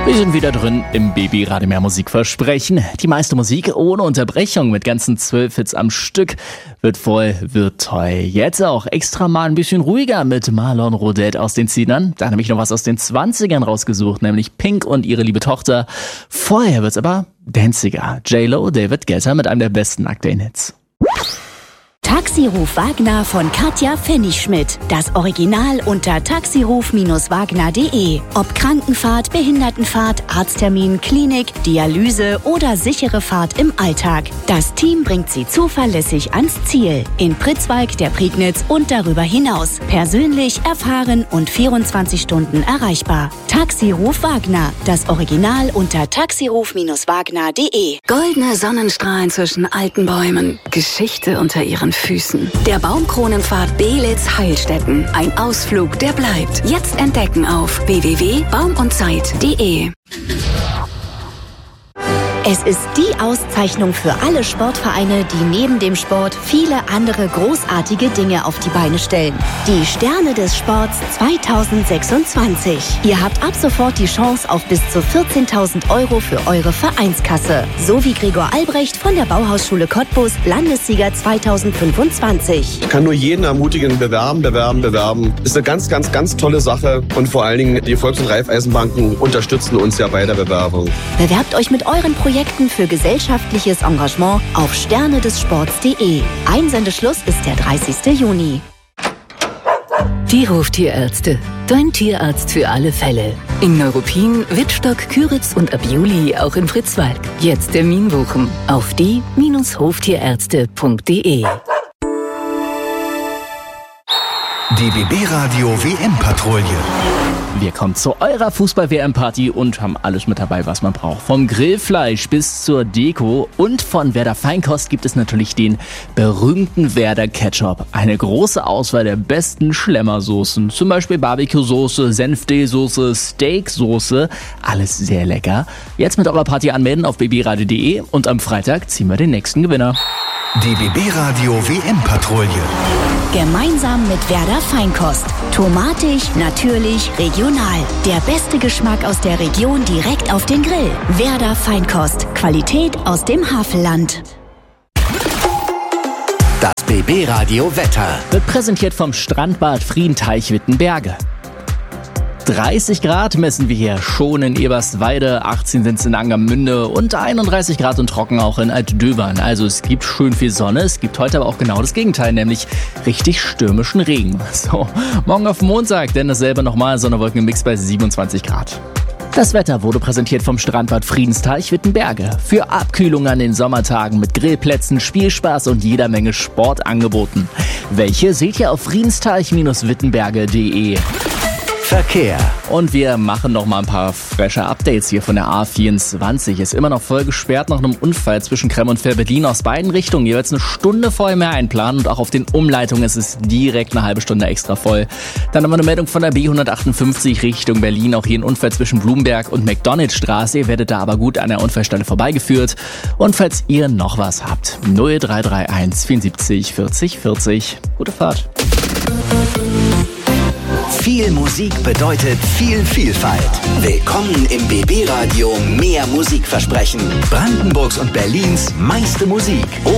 Wir sind wieder drin im BB Radio Mehr Musikversprechen. Die meiste Musik ohne Unterbrechung mit ganzen 12 Hits am Stück. Wird voll, wird toll. Jetzt auch extra mal ein bisschen ruhiger mit Marlon Rodet aus den Zinnern. Da habe ich noch was aus den 20ern rausgesucht, nämlich Pink und ihre liebe Tochter. Vorher wird's aber danziger. J-Lo, David Guetta mit einem der besten aktuellen Hits. Taxiruf Wagner von Katja Pfennigschmidt. Das Original unter taxiruf-wagner.de. Ob Krankenfahrt, Behindertenfahrt, Arzttermin, Klinik, Dialyse oder sichere Fahrt im Alltag. Das Team bringt Sie zuverlässig ans Ziel. In Pritzwalk, der Prignitz und darüber hinaus. Persönlich, erfahren und 24 Stunden erreichbar. Taxiruf Wagner. Das Original unter taxiruf-wagner.de. Goldene Sonnenstrahlen zwischen alten Bäumen. Geschichte unter ihren Füßen. Der Baumkronenpfad Belitz-Heilstätten. Ein Ausflug, der bleibt. Jetzt entdecken auf www.baumundzeit.de. Es ist die Auszeichnung für alle Sportvereine, die neben dem Sport viele andere großartige Dinge auf die Beine stellen. Die Sterne des Sports 2026. Ihr habt ab sofort die Chance auf bis zu 14.000 Euro für eure Vereinskasse. So wie Gregor Albrecht von der Bauhausschule Cottbus, Landessieger 2025. Ich kann nur jeden ermutigen, bewerben. Ist eine ganz, ganz, ganz tolle Sache. Und vor allen Dingen, die Volks- und Raiffeisenbanken unterstützen uns ja bei der Bewerbung. Bewerbt euch mit euren Projekten für gesellschaftliches Engagement auf sternedessports.de. Einsendeschluss ist der 30. Juni. Die Hoftierärzte. Dein Tierarzt für alle Fälle. In Neuruppin, Wittstock, Küritz und ab Juli auch in Pritzwalk. Jetzt Termin buchen auf die-hoftierärzte.de. Die BB Radio WM-Patrouille. Wir kommen zu eurer Fußball-WM-Party und haben alles mit dabei, was man braucht. Vom Grillfleisch bis zur Deko und von Werder Feinkost gibt es natürlich den berühmten Werder Ketchup. Eine große Auswahl der besten Schlemmersoßen, zum Beispiel Barbecue-Soße, Senfdee-Soße, Steak-Soße, alles sehr lecker. Jetzt mit eurer Party anmelden auf bbradio.de und am Freitag ziehen wir den nächsten Gewinner. Die BB Radio WM-Patrouille. Gemeinsam mit Werder Feinkost. Tomatisch, natürlich, regional. Der beste Geschmack aus der Region direkt auf den Grill. Werder Feinkost. Qualität aus dem Havelland. Das BB Radio Wetter. Wird präsentiert vom Strandbad Friedenteich Wittenberge. 30 Grad messen wir hier schon in Eberswalde, 18 sind es in Angermünde und 31 Grad und trocken auch in Altdöbern. Also es gibt schön viel Sonne, es gibt heute aber auch genau das Gegenteil, nämlich richtig stürmischen Regen. So, morgen auf Montag, denn dasselbe nochmal, Sonne-Wolken im Mix bei 27 Grad. Das Wetter wurde präsentiert vom Strandbad Friedensteich Wittenberge. Für Abkühlung an den Sommertagen mit Grillplätzen, Spielspaß und jeder Menge Sportangeboten. Welche seht ihr auf friedensteich-wittenberge.de. Verkehr. Und wir machen noch mal ein paar frische Updates hier von der A24. Ist immer noch voll gesperrt nach einem Unfall zwischen Krem und Fähr-Berlin aus beiden Richtungen. Jeweils eine Stunde vorher mehr einplanen und auch auf den Umleitungen ist es direkt eine halbe Stunde extra voll. Dann haben wir eine Meldung von der B158 Richtung Berlin. Auch hier ein Unfall zwischen Blumenberg und McDonald's-Straße. Ihr werdet da aber gut an der Unfallstelle vorbeigeführt. Und falls ihr noch was habt, 0331 74 40 40. Gute Fahrt. Viel Musik bedeutet viel Vielfalt. Willkommen im BB Radio Mehr Musikversprechen. Brandenburgs und Berlins meiste Musik.